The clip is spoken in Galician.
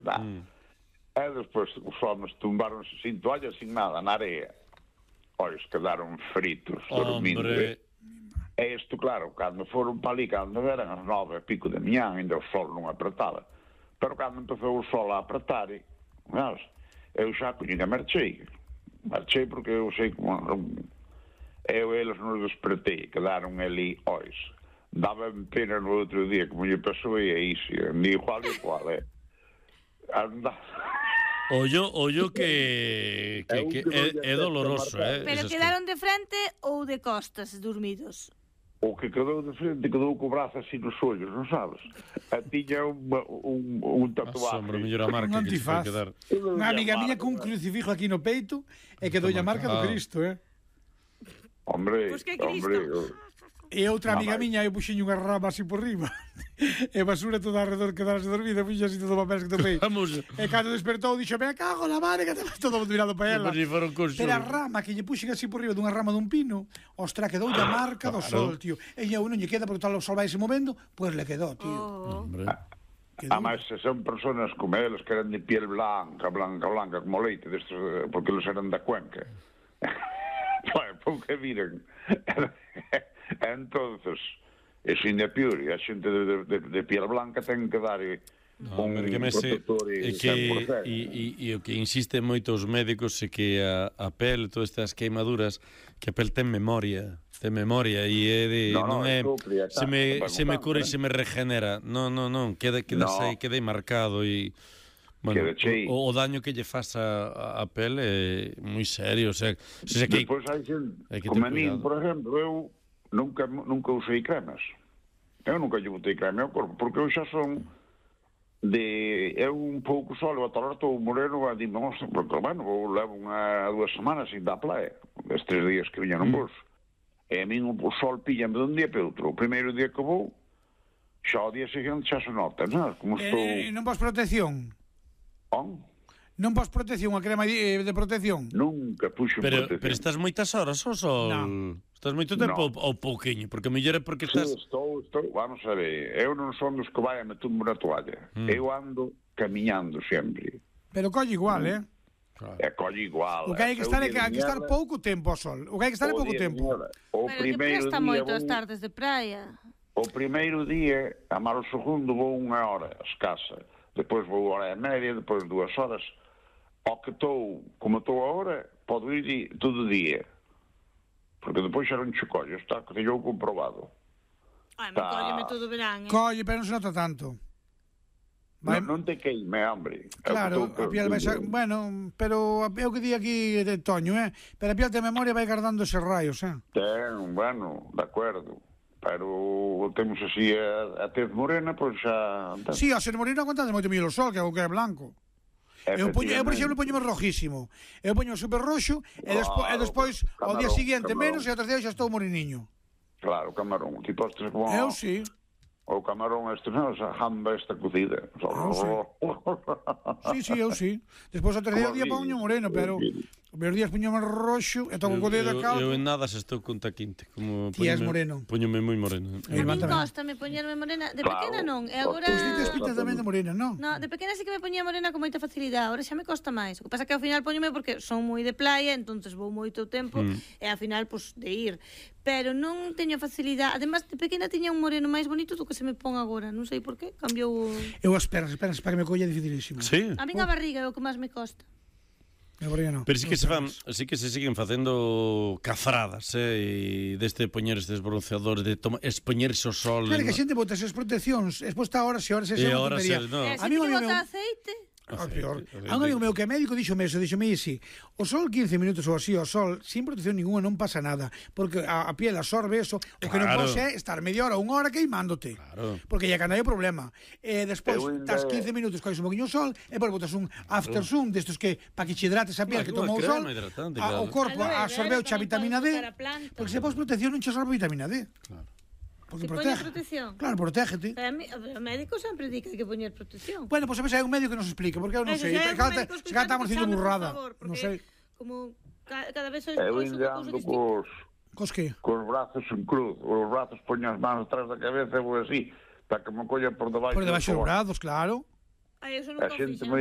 E despois os homens tumbaronse sin toallas, sin nada, na area. Olha, quedaron fritos, dormindo. E isto, claro, cando foron para ali, cando eran as 9:00 da manhã, ainda o sol non apretaba. Pero cando empezou o sol a apretar, eu xa coñina marchei. Marchei porque eu sei como... Eu eles nos despertei, quedaron ali hois. Daba-me pena no outro dia, como lle pasou e iso, ni igual, Ollo que é doloroso, Pero quedaron de frente ou de costas, dormidos? O que quedou de frente quedou co brazo así nos ollos, non sabes? Tiña un tatuaje. Un antifaz. Unha amiga miña con un crucifijo aquí no peito e quedou a marca do Cristo, Hombre, Pois que Cristo. E outra amiga miña, eu puxeño unha rama así por riba e basura toda alrededor quedarse dormida, puxo así todo o papel que topei. E cando despertou dixo, me cago na madre, que todo mirado para ela. Pero a rama que lle puxen así por riba dunha rama dun pino, ostra, quedou a marca do sol, tío. E eu non lle queda porque tal o sol vai se movendo, pois le quedou, tío. Además, son personas como eles que eran de piel blanca, como leite, porque eles eran da Cuenca. Porque miren... Entonces, sin de piuri, a xente de piel blanca ten que dar un protector e o que insisten moitos médicos é que a pel, todas estas queimaduras, que a pel ten memoria e é de non é se me cura e se me regenera, non, queda aí marcado e bueno, o daño que lle faz a pele é moi serio, o sea que despois hai xente como a min, por exemplo, eu nunca usei cremas. Eu nunca lle botei crema ao corpo, porque eu xa son eu un pouco só, eu atolar estou moreno, a dime, porque, bueno, levo 2 semanas sin dar playa, estes 3 días que viña no bolso. E a min o sol píllame de un día para outro. O primeiro día que vou, xa o día seguinte xa se nota, non? Como estou... Non vos protección? Non vos protección, a crema de protección? Nunca puxo protección. Pero estás moitas horas ao sol? Non. Estás moito tempo ou pouquiño? Porque mellor é porque estás... Estou, vamos a ver, eu non son dos que vai a me tumbo na toalla. Eu ando camiñando sempre. Pero colle igual, Colle igual. O que hai que estar pouco tempo ao sol. O que hai que estar é pouco tempo. O primeiro día... moito as tardes de praia. O primeiro día, a o segundo, vou 1 hora escasa. Depois vou 1h30, depois 2 horas. Ao que estou, como estou agora, podo ir todo dia. Porque depois xa non che collo, está, que teño comprobado. Me colleme todo verán, Colle, pero non se nota tanto. Non te queime, hombre. Claro, a piel vai ser... Bueno, pero eu que di aquí de Toño, pero a piel de memoria vai guardando eses raios, bueno, de acordo. Pero temos así a tez morena, pois xa... Sí, a ser morena aguantade moito mellor o sol, que é branco. Eu, por exemplo, poñome rojísimo. Eu poño super roxo e despois ao día seguinte menos e ao terceiro xa estou moreniño. Claro, camarón. Tipo estes como... Eu sí. O camarón este, non? A jamba esta cocida. Sí, eu sí. Despois ao terceiro día poño moreno, pero os meus días poñome roxo e toco co dedo da caldo. Eu en nada se estou con taquinte. Ti és moreno. Póñome moi moreno. A min cóstame poñerme morena. De pequena non. E agora... Os dites pintas tamén de morena, non? No, de pequena sí que me poñía morena con moita facilidade. Agora xa me costa máis. O que pasa que ao final poñome porque son moi de playa, entonces vou moito tempo e ao final, pues, de ir. Pero non teño facilidade. Además, de pequena tiña un moreno máis bonito do que se me pon agora. Non sei por qué. Cambiou... Eu espero para que me colla dificilísimo. Sí? A min a barriga é o que máis me costa. Pero sí que se siguen facendo cafradas, e deste poñer estes bronceadores, de expoñerse ao sol. Claro, que a xente bota esas proteccións, exposta horas e horas e xa non tontería. A mí que bota aceite... A un amigo meu que é médico díxome así, o sol 15 minutos ou así, o sol sin protección ninguna non pasa nada, porque a piel absorbe eso. O que non pode é estar media hora ou 1 hora queimándote, porque ya cando hai o problema. Despois estás 15 minutos cois un poquinho o sol e depois botas un after sun destos que para que che hidrates a piel que tomou o sol, o corpo absorbeu a vitamina D, porque se pos protección non che absorbe vitamina D. Claro. Se poñe protección? Claro, protégete. O médico sempre di que hai que poñer protección. Bueno, pois a veces hai un médico que nos explica, porque eu non sei. Se estamos dicindo burrada. Non sei. Como cada vez sois cousas distintas. Cos que? Cos brazos en cruz. Os brazos poño as manos atrás da cabeza e vou así, para que me colla por debaixo. Por debaixo dos brazos, claro. Ai, eso nunca a xente fixen.